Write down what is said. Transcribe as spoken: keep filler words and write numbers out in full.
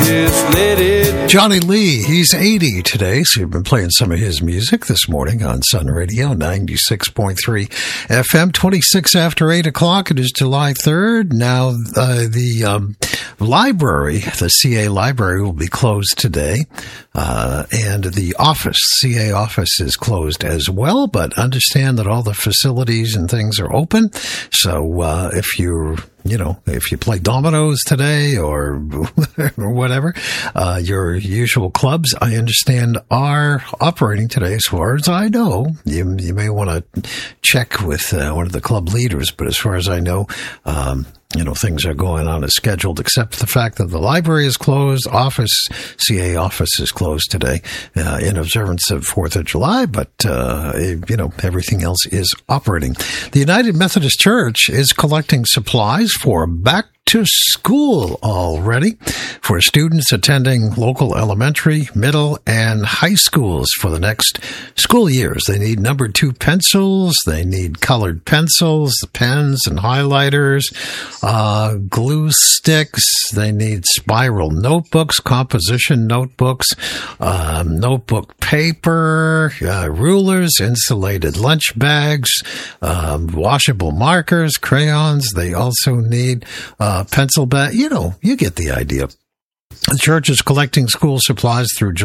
just let it. Johnny Lee, he's eighty today, so you've been playing some of his music this morning on Sun Radio, ninety-six point three F M, twenty-six after eight o'clock. It is July third. Now, uh, the um, library, the C A library, will be closed today, uh, and the office, C A office, is closed as well, but understand that all the facilities and things are open, so uh, if you're You know, if you play dominoes today or, or whatever, uh, your usual clubs, I understand, are operating today. As far as I know, you, you may want to check with uh, one of the club leaders, but as far as I know, um, you know, things are going on as scheduled, except the fact that the library is closed, office, C A office is closed today uh, in observance of fourth of July, but, uh, you know, everything else is operating. The United Methodist Church is collecting supplies for back to school already for students attending local elementary, middle, and high schools for the next school years. They need number two pencils. They need colored pencils, pens and highlighters, uh, glue sticks. They need spiral notebooks, composition notebooks, um, notebook paper, uh, rulers, insulated lunch bags, um, washable markers, crayons. They also need uh, Uh, pencil bag, you know, you get the idea. The church is collecting school supplies through July.